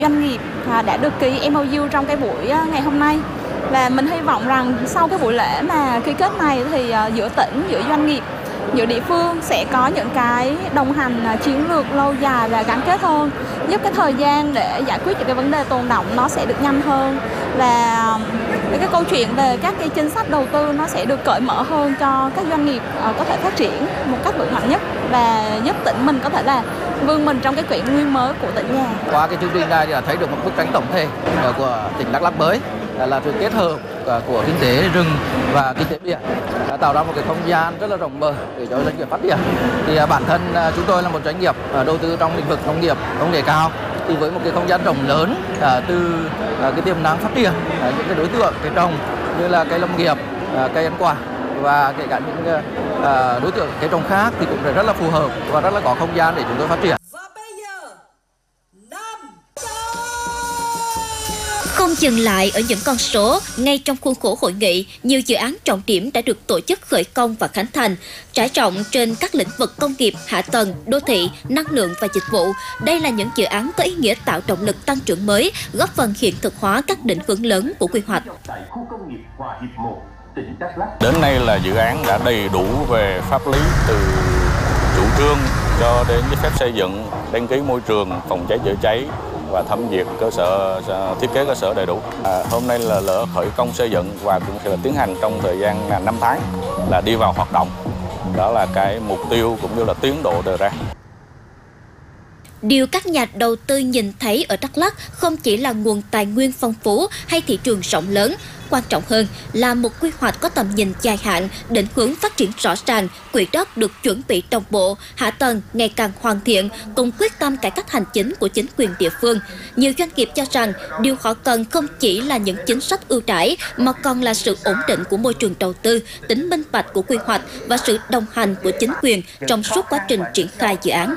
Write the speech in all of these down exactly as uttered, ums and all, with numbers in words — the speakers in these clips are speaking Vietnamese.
Doanh nghiệp đã được ký em o u trong cái buổi ngày hôm nay, và mình hy vọng rằng sau cái buổi lễ mà ký kết này thì giữa tỉnh, giữa doanh nghiệp, giữa địa phương sẽ có những cái đồng hành chiến lược lâu dài và gắn kết hơn, giúp cái thời gian để giải quyết những cái vấn đề tồn đọng nó sẽ được nhanh hơn, và cái câu chuyện về các cái chính sách đầu tư nó sẽ được cởi mở hơn cho các doanh nghiệp có thể phát triển một cách vững mạnh nhất, và giúp tỉnh mình có thể là vươn mình trong cái kỷ nguyên mới của tỉnh nhà. Qua cái chương trình này thì thấy được một bức tranh tổng thể của tỉnh Đắk Lắk mới, là sự kết hợp của kinh tế rừng và kinh tế biển, đã tạo ra một cái không gian rất là rộng mở để cho doanh nghiệp phát triển. Thì bản thân chúng tôi là một doanh nghiệp đầu tư trong lĩnh vực nông nghiệp công nghệ cao, thì với một cái không gian rộng lớn từ cái tiềm năng phát triển những cái đối tượng cây trồng như là cây lâm nghiệp, cây ăn quả và kể cả những đối tượng cây trồng khác thì cũng rất là phù hợp và rất là có không gian để chúng tôi phát triển. Không dừng lại ở những con số, ngay trong khuôn khổ hội nghị, nhiều dự án trọng điểm đã được tổ chức khởi công và khánh thành, trải rộng trên các lĩnh vực công nghiệp, hạ tầng, đô thị, năng lượng và dịch vụ. Đây là những dự án có ý nghĩa tạo động lực tăng trưởng mới, góp phần hiện thực hóa các định hướng lớn của quy hoạch. Đến nay là dự án đã đầy đủ về pháp lý, từ chủ trương cho đến giấy phép xây dựng, đăng ký môi trường, phòng cháy chữa cháy và thẩm duyệt cơ sở thiết kế cơ sở đầy đủ. À, hôm nay là lễ khởi công xây dựng và cũng sẽ tiến hành trong thời gian là năm tháng là đi vào hoạt động. Đó là cái mục tiêu cũng như là tiến độ đề ra. Điều các nhà đầu tư nhìn thấy ở Đắk Lắk không chỉ là nguồn tài nguyên phong phú hay thị trường rộng lớn, quan trọng hơn là một quy hoạch có tầm nhìn dài hạn, định hướng phát triển rõ ràng, quỹ đất được chuẩn bị đồng bộ, hạ tầng ngày càng hoàn thiện, cùng quyết tâm cải cách hành chính của chính quyền địa phương. Nhiều doanh nghiệp cho rằng điều họ cần không chỉ là những chính sách ưu đãi mà còn là sự ổn định của môi trường đầu tư, tính minh bạch của quy hoạch và sự đồng hành của chính quyền trong suốt quá trình triển khai dự án.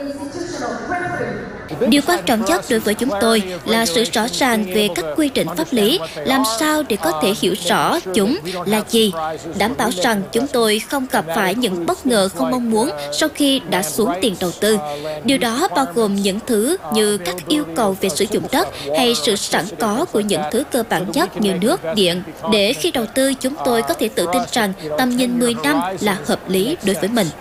Điều quan trọng nhất đối với chúng tôi là sự rõ ràng về các quy định pháp lý, làm sao để có thể hiểu rõ chúng là gì, đảm bảo rằng chúng tôi không gặp phải những bất ngờ không mong muốn sau khi đã xuống tiền đầu tư. Điều đó bao gồm những thứ như các yêu cầu về sử dụng đất hay sự sẵn có của những thứ cơ bản nhất như nước, điện, để khi đầu tư chúng tôi có thể tự tin rằng tầm nhìn mười năm là hợp lý đối với mình.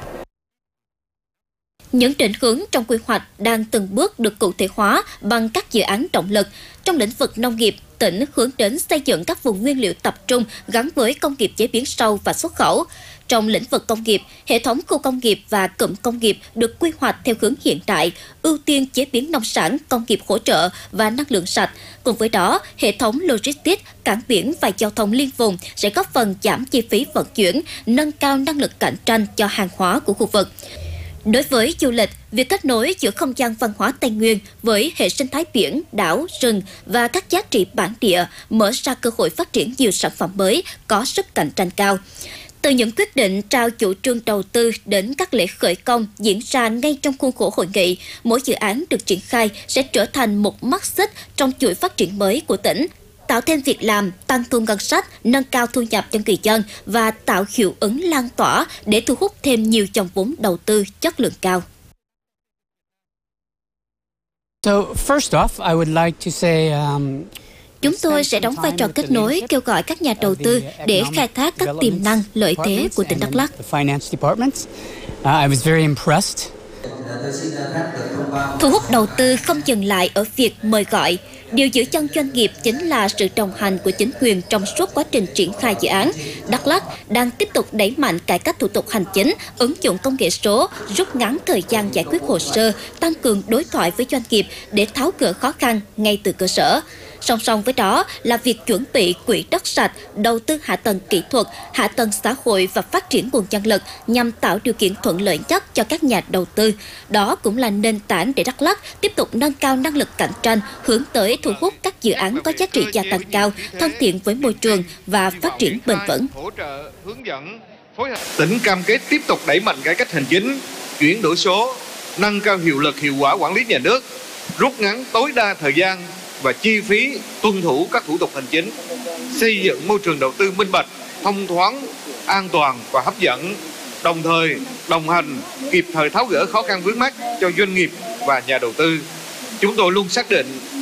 Những định hướng trong quy hoạch đang từng bước được cụ thể hóa bằng các dự án động lực. Trong lĩnh vực nông nghiệp, tỉnh hướng đến xây dựng các vùng nguyên liệu tập trung gắn với công nghiệp chế biến sâu và xuất khẩu. Trong lĩnh vực công nghiệp, hệ thống khu công nghiệp và cụm công nghiệp được quy hoạch theo hướng hiện đại, ưu tiên chế biến nông sản, công nghiệp hỗ trợ và năng lượng sạch. Cùng với đó, hệ thống logistics, cảng biển và giao thông liên vùng sẽ góp phần giảm chi phí vận chuyển, nâng cao năng lực cạnh tranh cho hàng hóa của khu vực. Đối với du lịch, việc kết nối giữa không gian văn hóa Tây Nguyên với hệ sinh thái biển, đảo, rừng và các giá trị bản địa mở ra cơ hội phát triển nhiều sản phẩm mới có sức cạnh tranh cao. Từ những quyết định trao chủ trương đầu tư đến các lễ khởi công diễn ra ngay trong khuôn khổ hội nghị, mỗi dự án được triển khai sẽ trở thành một mắt xích trong chuỗi phát triển mới của tỉnh, tạo thêm việc làm, tăng thu ngân sách, nâng cao thu nhập cho người dân và tạo hiệu ứng lan tỏa để thu hút thêm nhiều dòng vốn đầu tư chất lượng cao. So first off, I would like to say um... Chúng tôi sẽ đóng vai trò kết nối, kêu gọi các nhà đầu tư để khai thác các tiềm năng, lợi thế của tỉnh Đắk Lắk. Thu hút đầu tư không dừng lại ở việc mời gọi. Điều giữ chân doanh nghiệp chính là sự đồng hành của chính quyền trong suốt quá trình triển khai dự án. Đắk Lắk đang tiếp tục đẩy mạnh cải cách thủ tục hành chính, ứng dụng công nghệ số, rút ngắn thời gian giải quyết hồ sơ, tăng cường đối thoại với doanh nghiệp để tháo gỡ khó khăn ngay từ cơ sở. Song song với đó là việc chuẩn bị quỹ đất sạch, đầu tư hạ tầng kỹ thuật, hạ tầng xã hội và phát triển nguồn nhân lực nhằm tạo điều kiện thuận lợi nhất cho các nhà đầu tư. Đó cũng là nền tảng để Đắk Lắk tiếp tục nâng cao năng lực cạnh tranh, hướng tới thu hút các dự án có giá trị gia tăng cao, thân thiện với môi trường và phát triển bền vững. Tỉnh cam kết tiếp tục đẩy mạnh cải cách hành chính, chuyển đổi số, nâng cao hiệu lực hiệu quả quản lý nhà nước, rút ngắn tối đa thời gian và chi phí tuân thủ các thủ tục hành chính, xây dựng môi trường đầu tư minh bạch, thông thoáng, an toàn và hấp dẫn, đồng thời đồng hành kịp thời tháo gỡ khó khăn vướng mắc cho doanh nghiệp và nhà đầu tư. Chúng tôi luôn xác định